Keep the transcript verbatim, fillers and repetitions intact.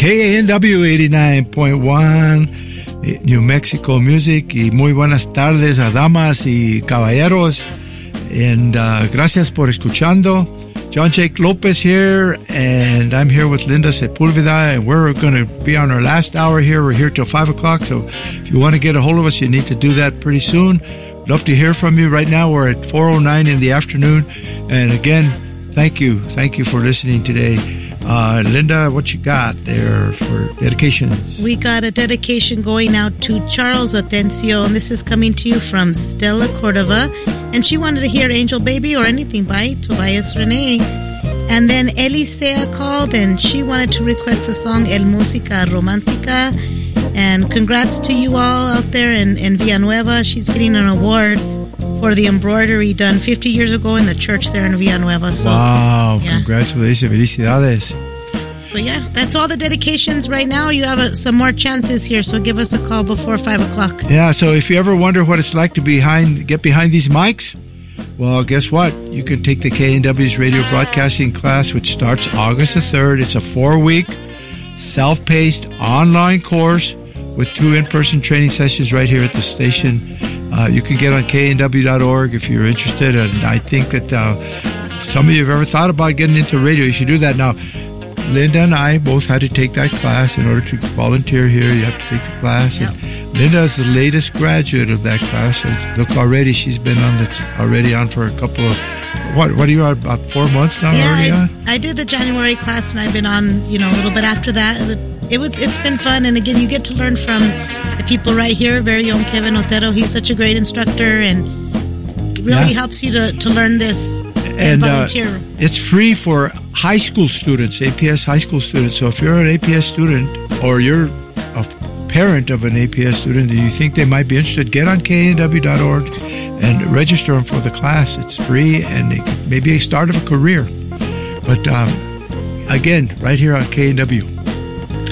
K A N W eighty-nine point one, New Mexico Music. Y muy buenas tardes a damas y caballeros. And uh, gracias por escuchando. John Jake Lopez here, and I'm here with Linda Sepulveda, and we're going to be on our last hour here. We're here till five o'clock, so if you want to get a hold of us, you need to do that pretty soon. Love to hear from you. Right now, we're at four oh nine in the afternoon, and again, thank you. Thank you for listening today. Uh, Linda, what you got there for dedications? We got a dedication going out to Charles Atencio, and this is coming to you from Stella Cordova, and she wanted to hear Angel Baby or Anything by Tobias Rene. And then Elisea called, and she wanted to request the song El Música Romántica. And congrats to you all out there in, in Villanueva. She's getting an award for the embroidery done fifty years ago in the church there in Villanueva. So, wow, yeah. Congratulations, felicidades. So yeah, that's all the dedications right now. You have a, some more chances here, so give us a call before five o'clock. Yeah, so if you ever wonder what it's like to behind, get behind these mics, well, guess what? You can take the K N W's radio broadcasting class, which starts August the third. It's a four-week, self-paced online course with two in-person training sessions right here at the station. Uh, you can get on K N W dot org if you're interested, and I think that uh, some of you have ever thought about getting into radio. You should do that. Now, Linda and I both had to take that class in order to volunteer here. You have to take the class. Yep. And Linda is the latest graduate of that class. So look, already she's been on that's already on for a couple of what? What are you on? About four months now? Yeah, already I, on? I did the January class, and I've been on, you know, a little bit after that. It, it was, it's been fun, and again, you get to learn from the people right here. Very own Kevin Otero. He's such a great instructor, and really yeah. helps you to, to learn this and, and volunteer. Uh, it's free for high school students, A P S high school students. So if you're an A P S student or you're a parent of an A P S student and you think they might be interested, get on K N W dot org and register them for the class. It's free, and it may be a start of a career. But um, again, right here on K N W.